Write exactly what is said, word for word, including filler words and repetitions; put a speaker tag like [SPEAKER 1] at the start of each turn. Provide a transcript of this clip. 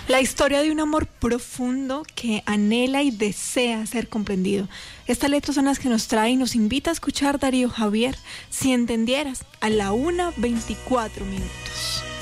[SPEAKER 1] La historia de un amor profundo que anhela y desea ser comprendido. Estas letras son las que nos trae y nos invita a escuchar Darío Javier, Si entendieras, a la una veinticuatro minutos.